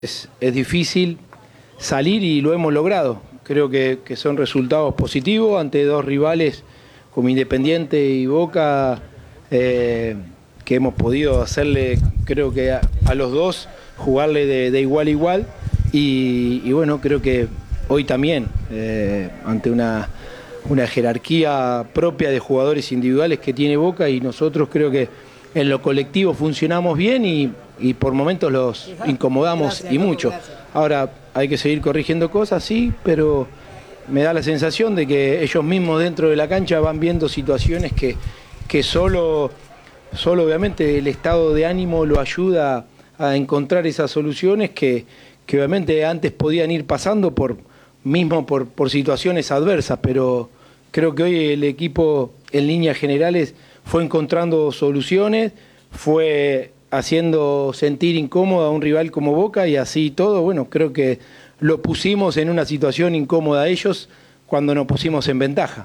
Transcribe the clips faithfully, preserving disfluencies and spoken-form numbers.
Es, es difícil salir y lo hemos logrado. Creo que, que son resultados positivos ante dos rivales como Independiente y Boca, eh, que hemos podido hacerle, creo que a, a los dos, jugarle de, de igual a igual. Y, y bueno, creo que hoy también, eh, ante una, una jerarquía propia de jugadores individuales que tiene Boca, y nosotros creo que en lo colectivo funcionamos bien y, y por momentos los incomodamos y mucho. Ahora hay que seguir corrigiendo cosas, sí, pero me da la sensación de que ellos mismos dentro de la cancha van viendo situaciones que, que solo, solo obviamente el estado de ánimo lo ayuda a encontrar esas soluciones que, que obviamente antes podían ir pasando por, mismo por, por situaciones adversas, pero creo que hoy el equipo en líneas generales fue encontrando soluciones, fue haciendo sentir incómodo a un rival como Boca y así todo, bueno, creo que lo pusimos en una situación incómoda a ellos cuando nos pusimos en ventaja.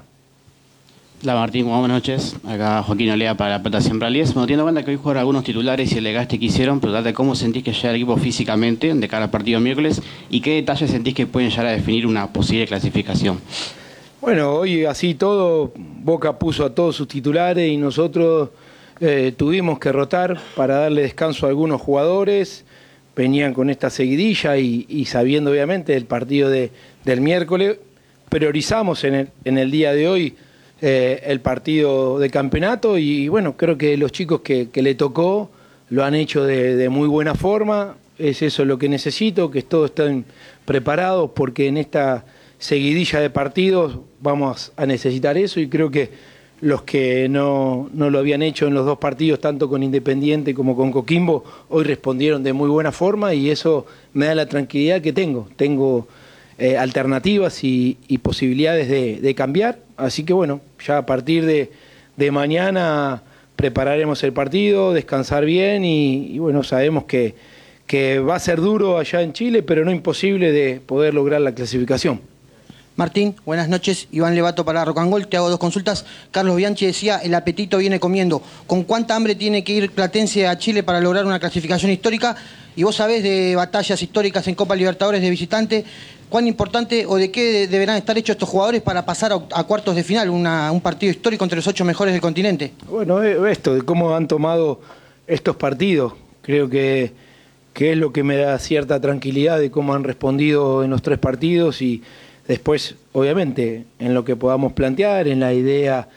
Hola Martín, buenas noches. Acá Joaquín Olea para La Plata Siempre al diez. Bueno, teniendo en cuenta que hoy jugaron algunos titulares y el desgaste que hicieron, preguntarte cómo sentís que llega el equipo físicamente de cara al partido miércoles y qué detalles sentís que pueden llegar a definir una posible clasificación. Bueno, hoy así todo, Boca puso a todos sus titulares y nosotros eh, tuvimos que rotar para darle descanso a algunos jugadores. Venían con esta seguidilla y, y sabiendo obviamente el partido de, del miércoles, priorizamos en el, en el día de hoy eh, el partido de campeonato y bueno, creo que los chicos que, que le tocó lo han hecho de, de muy buena forma. Es eso lo que necesito, que todos estén preparados porque en esta seguidilla de partidos vamos a necesitar eso y creo que los que no, no lo habían hecho en los dos partidos, tanto con Independiente como con Coquimbo, hoy respondieron de muy buena forma y eso me da la tranquilidad que tengo. Tengo eh, alternativas y, y posibilidades de, de cambiar, así que bueno, ya a partir de, de mañana prepararemos el partido, descansar bien y, y bueno, sabemos que, que va a ser duro allá en Chile, pero no imposible de poder lograr la clasificación. Martín, buenas noches. Iván Levato para Rocangol. Te hago dos consultas. Carlos Bianchi decía, el apetito viene comiendo. ¿Con cuánta hambre tiene que ir Platense a Chile para lograr una clasificación histórica? Y vos sabés de batallas históricas en Copa Libertadores de visitante. ¿Cuán importante o de qué deberán estar hechos estos jugadores para pasar a, a cuartos de final, una, un partido histórico entre los ocho mejores del continente? Bueno, esto, de cómo han tomado estos partidos, creo que, que es lo que me da cierta tranquilidad de cómo han respondido en los tres partidos y después, obviamente, en lo que podamos plantear, en la idea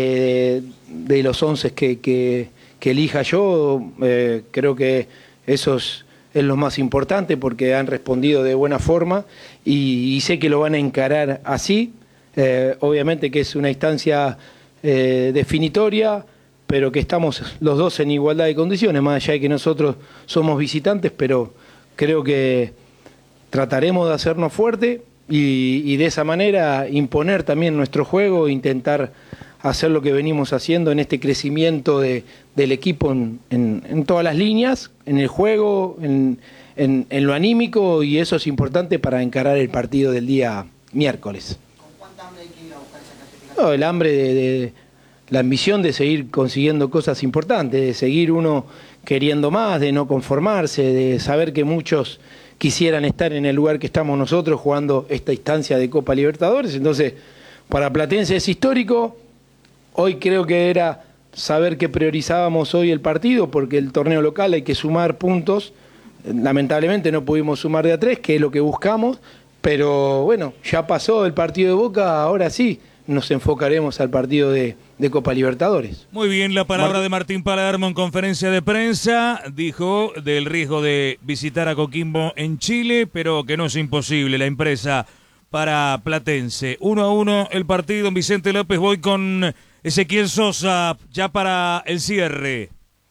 de, de, de los once que, que, que elija yo, eh, creo que eso es, es lo más importante porque han respondido de buena forma y, y sé que lo van a encarar así. Eh, obviamente que es una instancia eh, definitoria, pero que estamos los dos en igualdad de condiciones, más allá de que nosotros somos visitantes, pero creo que trataremos de hacernos fuertes. Y, y de esa manera imponer también nuestro juego, intentar hacer lo que venimos haciendo en este crecimiento de, del equipo en, en, en todas las líneas, en el juego, en, en, en lo anímico, y eso es importante para encarar el partido del día miércoles. ¿Con cuánta hambre hay que ir a buscar esa clasificación? No, el hambre de, de la ambición de seguir consiguiendo cosas importantes, de seguir uno queriendo más, de no conformarse, de saber que muchos quisieran estar en el lugar que estamos nosotros jugando esta instancia de Copa Libertadores. Entonces, para Platense es histórico. Hoy creo que era saber que priorizábamos hoy el partido, porque el torneo local hay que sumar puntos. Lamentablemente no pudimos sumar de a tres, que es lo que buscamos, pero bueno, ya pasó el partido de Boca, ahora sí nos enfocaremos al partido de, de Copa Libertadores. Muy bien, la palabra Mar... de Martín Palermo en conferencia de prensa. Dijo del riesgo de visitar a Coquimbo en Chile, pero que no es imposible la impresa para Platense. Uno a uno el partido en Vicente López. Voy con Ezequiel Sosa ya para el cierre.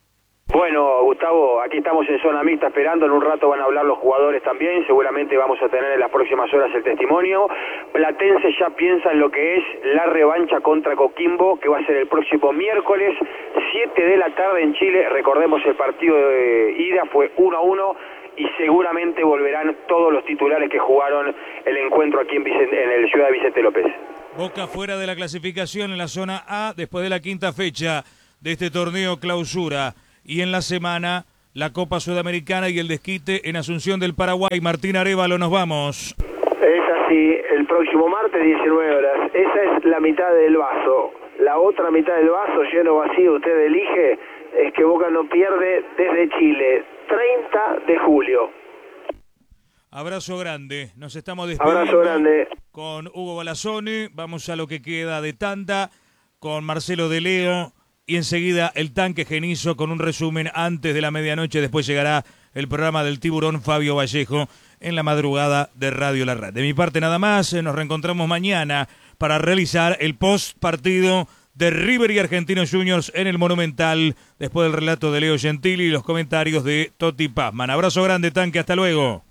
Bueno, Gustavo, aquí estamos en zona mixta esperando, en un rato van a hablar los jugadores también, seguramente vamos a tener en las próximas horas el testimonio. Platense ya piensa en lo que es la revancha contra Coquimbo, que va a ser el próximo miércoles, siete de la tarde en Chile. Recordemos, el partido de ida fue uno a uno y seguramente volverán todos los titulares que jugaron el encuentro aquí en, Vicente, en el Ciudad de Vicente López. Boca fuera de la clasificación en la zona A después de la quinta fecha de este torneo clausura. Y en la semana la Copa Sudamericana y el desquite en Asunción del Paraguay. Martín Arévalo, nos vamos. Es así, el próximo martes, diecinueve horas. Esa es la mitad del vaso. La otra mitad del vaso, lleno o vacío, usted elige, es que Boca no pierde desde Chile. treinta de julio. Abrazo grande, nos estamos despidiendo. Abrazo grande. Con Hugo Balazzoni, vamos a lo que queda de tanda, con Marcelo de Leo y enseguida el Tanque Genizo con un resumen antes de la medianoche. Después llegará el programa del tiburón Fabio Vallejo en la madrugada de Radio La Red. De mi parte nada más, nos reencontramos mañana para realizar el post partido de River y Argentinos Juniors en el Monumental, después del relato de Leo Gentili y los comentarios de Toti Pazman. Abrazo grande, Tanque, hasta luego.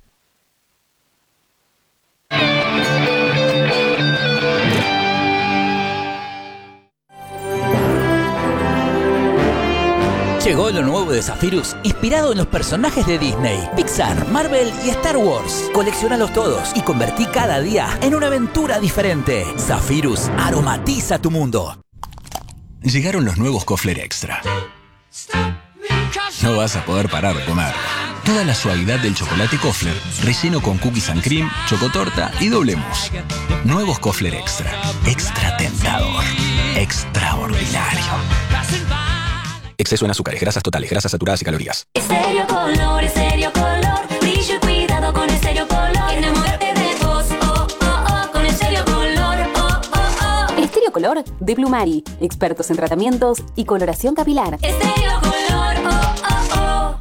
Llegó lo nuevo de Zephyrus, inspirado en los personajes de Disney, Pixar, Marvel y Star Wars. Coleccionalos todos y convertí cada día en una aventura diferente. Zephyrus aromatiza tu mundo. Llegaron los nuevos Kofler Extra. No vas a poder parar de comer. Toda la suavidad del chocolate Kofler, relleno con cookies and cream, chocotorta y doble mousse. Nuevos Kofler Extra. Extra tentador. Extraordinario. Exceso en azúcares, grasas totales, grasas saturadas y calorías. Estéreo Color, Estéreo Color, brillo y cuidado con Estéreo Color. Enamórate de vos, oh, oh, oh, con Estéreo Color, oh, oh, oh. Estéreo Color de Plumari, expertos en tratamientos y coloración capilar. Estéreo Color, oh, oh, oh.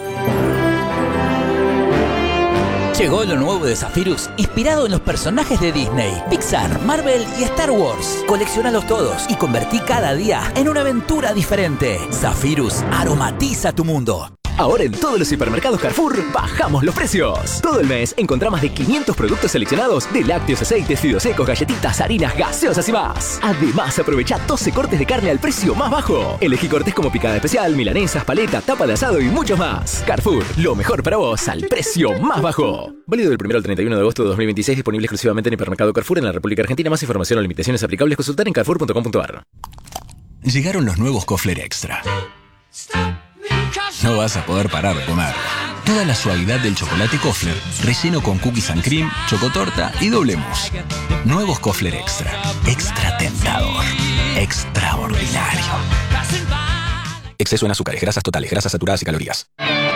Llegó lo nuevo de Zephyrus, inspirado en los personajes de Disney, Pixar, Marvel y Star Wars. Coleccionalos todos y convertí cada día en una aventura diferente. Zephyrus aromatiza tu mundo. Ahora en todos los hipermercados Carrefour bajamos los precios. Todo el mes encontrá más de quinientos productos seleccionados de lácteos, aceites, fideos secos, galletitas, harinas, gaseosas y más. Además, aprovecha doce cortes de carne al precio más bajo. Elegí cortes como picada especial, milanesas, paleta, tapa de asado y muchos más. Carrefour, lo mejor para vos al precio más bajo. Válido del primero al treinta y uno de agosto de dos mil veintiséis, disponible exclusivamente en hipermercado Carrefour en la República Argentina. Más información o limitaciones aplicables consultar en carrefour punto com punto a r. Llegaron los nuevos Kofler Extra. No vas a poder parar de comer. Toda la suavidad del chocolate Kofler, relleno con cookies and cream, chocotorta y doble mousse. Nuevos Kofler Extra. Extra tentador. Extraordinario. Exceso en azúcares, grasas totales, grasas saturadas y calorías.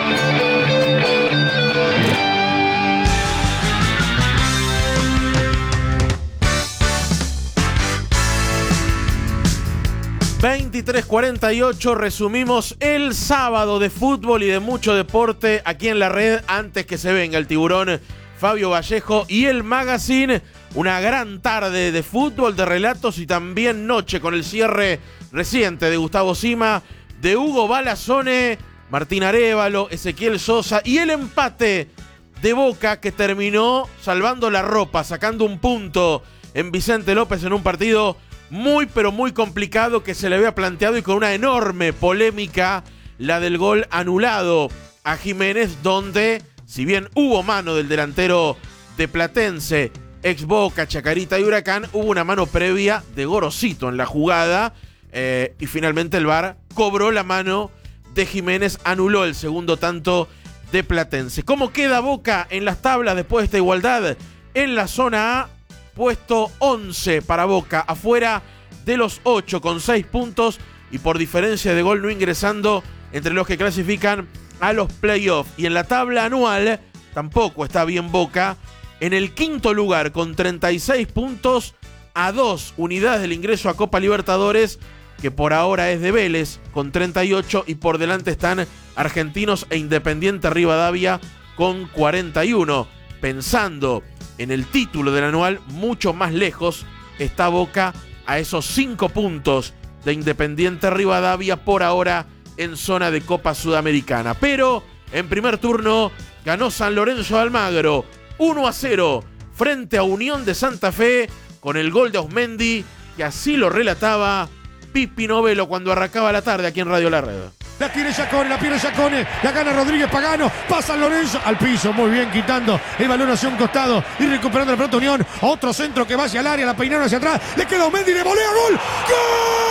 veintitrés cuarenta y ocho, resumimos el sábado de fútbol y de mucho deporte aquí en la red antes que se venga el tiburón Fabio Vallejo y el magazine. Una gran tarde de fútbol, de relatos y también noche con el cierre reciente de Gustavo Sima, de Hugo Balazzoni, Martín Arévalo, Ezequiel Sosa y el empate de Boca que terminó salvando la ropa, sacando un punto en Vicente López en un partido muy pero muy complicado que se le había planteado y con una enorme polémica, la del gol anulado a Jiménez, donde si bien hubo mano del delantero de Platense, ex Boca, Chacarita y Huracán, hubo una mano previa de Gorosito en la jugada eh, y finalmente el V A R cobró la mano de Jiménez, anuló el segundo tanto de Platense. ¿Cómo queda Boca en las tablas después de esta igualdad? En la zona A, puesto once para Boca, afuera de los ocho con seis puntos y por diferencia de gol no ingresando entre los que clasifican a los playoffs. Y en la tabla anual tampoco está bien Boca, en el quinto lugar con treinta y seis puntos, a dos unidades del ingreso a Copa Libertadores, que por ahora es de Vélez con treinta y ocho, y por delante están Argentinos e Independiente Rivadavia con cuarenta y uno. Pensando en el título del anual, mucho más lejos está Boca, a esos cinco puntos de Independiente Rivadavia, por ahora en zona de Copa Sudamericana. Pero en primer turno ganó San Lorenzo de Almagro uno a cero frente a Unión de Santa Fe con el gol de Osmendi, que así lo relataba Pipi Novelo cuando arrancaba la tarde aquí en Radio La Red. La tiene Giacone, la pierde Giacone, la gana Rodríguez Pagano, pasa Lorenzo al piso, muy bien, quitando el balón hacia un costado y recuperando la pelota Unión. Otro centro que va hacia el área, la peinaron hacia atrás, le queda Mendy, le volea, gol. ¡Gol!